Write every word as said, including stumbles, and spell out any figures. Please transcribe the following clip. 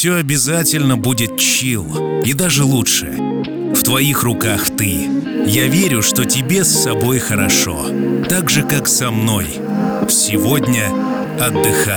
все обязательно будет чил, и даже лучше. В твоих руках ты. Я верю, что тебе с собой хорошо, так же, как со мной. Сегодня отдыхай.